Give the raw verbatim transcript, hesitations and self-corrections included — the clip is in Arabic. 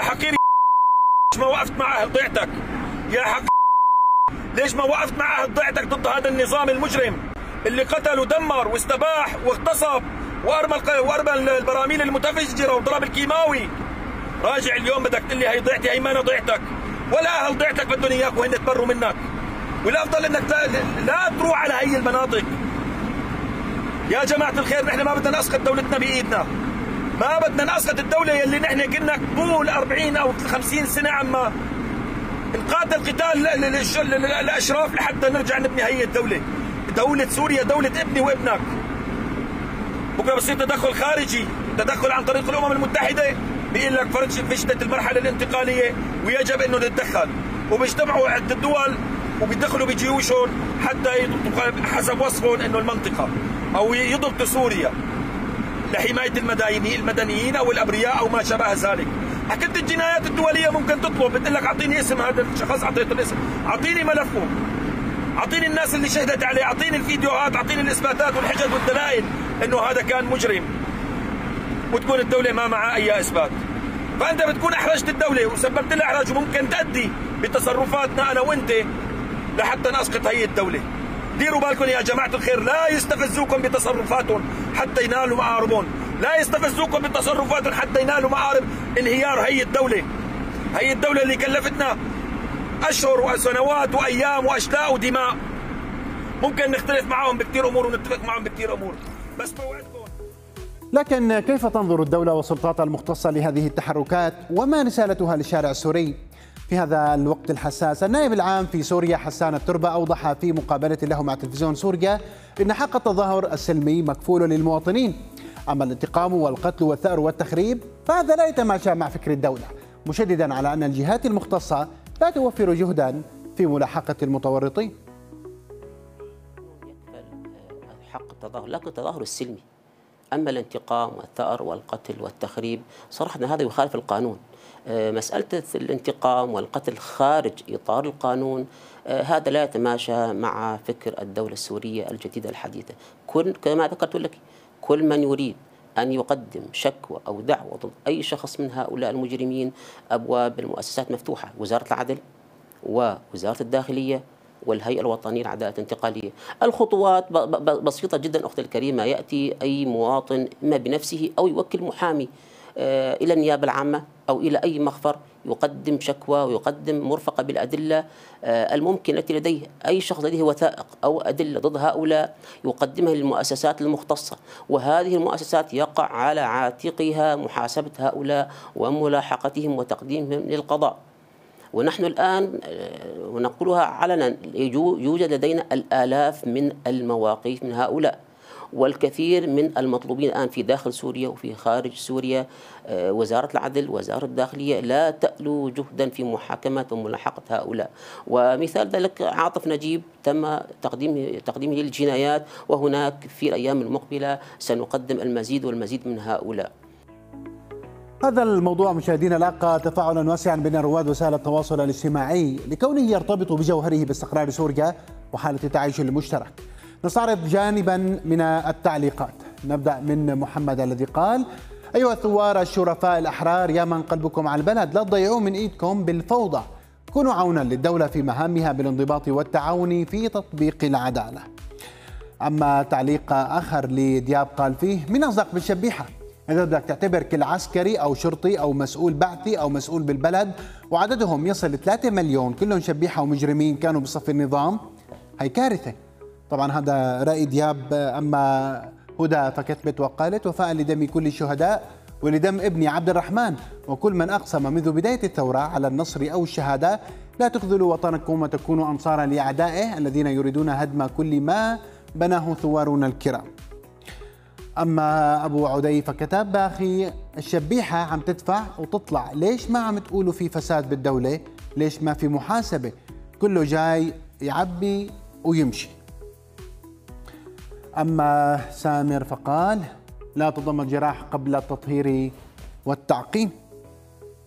حقير ليش ما وقفت مع أهل ضيعتك؟ يا حقير ليش ما وقفت مع أهل ضيعتك ضد هذا النظام المجرم اللي قتل ودمر واستباح واغتصب وارمى وارمى البراميل المتفجره وضرب الكيماوي. راجع اليوم بدك تقول لي هي ضيعتي، هي ما أنا ضيعتك ولا اهل ضيعتك بدهم اياك وهن تبروا منك. والافضل انك لا, لا تروح على هي المناطق. يا جماعه الخير نحن ما بدنا نسقط دولتنا بايدنا، ما بدنا نسقط الدوله اللي نحن كنا طول أربعين او خمسين سنه عما نقاتل قتال الاشراف لحتى نرجع نبني هي الدوله. دوله سوريا دوله ابني وابنك. بكره بصير تدخل خارجي، تدخل عن طريق الامم المتحده، بيقول لك فرج فشلت المرحله الانتقاليه ويجب انه نتدخل، وبيجتمعوا عده دول وبيدخلوا بجيوشهم حتى يضبطوا حسب وصفهم انه المنطقه او يضبطوا سوريا لحمايه المدنيين المدنيين او الابرياء او ما شابه ذلك. حكيت الجنايات الدوليه ممكن تطلب، بتقول لك اعطيني اسم هذا الشخص، اعطيته الاسم، اعطيني ملفه، اعطيني الناس اللي شهدت عليه، اعطيني الفيديوهات، اعطيني الاثباتات والحجج والدلائل انه هذا كان مجرم، وتكون الدوله ما معها اي اثبات. فانت بتكون احرجت الدوله وسببت لها احراج، وممكن تؤدي بتصرفاتنا انا وانت لحتى نسقط هي الدوله. ديروا بالكم يا جماعه الخير، لا يستفزوكم بتصرفاتهم حتى ينالوا مآربهم، لا يستفزوكم بتصرفاتهم حتى ينالوا مآرب انهيار هي الدوله. هي الدوله اللي كلفتنا اشهر وسنوات وايام واشلاء ودماء. ممكن نختلف معهم بكثير امور ونتفق معهم بكثير امور، بس بوعدكم. لكن كيف تنظر الدولة وسلطاتها المختصة لهذه التحركات، وما رسالتها للشارع السوري في هذا الوقت الحساس؟ النائب العام في سوريا حسان التربة أوضح في مقابلة له مع تلفزيون سوريا أن حق التظاهر السلمي مكفول للمواطنين، أما الانتقام والقتل والثأر والتخريب فهذا لا يتماشى مع فكر الدولة، مشددا على أن الجهات المختصة لا توفر جهدا في ملاحقة المتورطين. حق التظاهر لكن التظاهر السلمي، أما الانتقام والثأر والقتل والتخريب صراحة هذا يخالف القانون. مسألة الانتقام والقتل خارج إطار القانون هذا لا يتماشى مع فكر الدولة السورية الجديدة الحديثة. كل كما ذكرت لك، كل من يريد أن يقدم شكوى أو دعوة ضد أي شخص من هؤلاء المجرمين أبواب المؤسسات مفتوحة، وزارة العدل ووزارة الداخلية والهيئة الوطنية للعدالة الانتقالية. الخطوات بسيطة جدا أختي الكريمة، يأتي أي مواطن إما بنفسه أو يوكل محامي إلى النيابة العامة أو إلى أي مخفر، يقدم شكوى ويقدم مرفقة بالأدلة الممكن التي لديه. أي شخص لديه وثائق أو أدلة ضد هؤلاء يقدمها للمؤسسات المختصة، وهذه المؤسسات يقع على عاتقها محاسبة هؤلاء وملاحقتهم وتقديمهم للقضاء. ونحن الآن ونقولها علنا يوجد لدينا الآلاف من المواقف من هؤلاء، والكثير من المطلوبين الآن في داخل سوريا وفي خارج سوريا. وزارة العدل وزارة الداخلية لا تألو جهدا في محاكمة وملاحقة هؤلاء. ومثال ذلك عاطف نجيب تم تقديمه تقديمه للجنايات، وهناك في الأيام المقبلة سنقدم المزيد والمزيد من هؤلاء. هذا الموضوع مشاهدينا لاقى تفاعلا واسعا بين رواد وسائل التواصل الاجتماعي لكونه يرتبط بجوهره باستقرار سوريا وحالة التعايش المشترك. نستعرض جانبا من التعليقات. نبدأ من محمد الذي قال: أيها الثوار الشرفاء الأحرار، يا من قلبكم على البلد، لا تضيعوه من إيدكم بالفوضى، كونوا عونا للدولة في مهامها بالانضباط والتعاون في تطبيق العدالة. أما تعليق آخر لدياب قال فيه: من أصدق بالشبيحة، إذا بدك تعتبر كل عسكري أو شرطي أو مسؤول بعثي أو مسؤول بالبلد وعددهم يصل ثلاثة مليون كلهم شبيحة ومجرمين كانوا بصف النظام، هي كارثة. طبعا هذا رأي دياب. أما هدى فكتبت وقالت: وفاء لدم كل الشهداء ولدم ابني عبد الرحمن وكل من أقسم منذ بداية الثورة على النصر أو الشهادة، لا تخذلوا وطنكم وتكونوا أنصارا لأعدائه الذين يريدون هدم كل ما بناه ثوارنا الكرام. أما أبو عدي فكتب: باخي الشبيحة عم تدفع وتطلع، ليش ما عم تقولوا في فساد بالدولة؟ ليش ما في محاسبة؟ كله جاي يعبي ويمشي. أما سامر فقال: لا تضم الجراح قبل التطهير والتعقيم.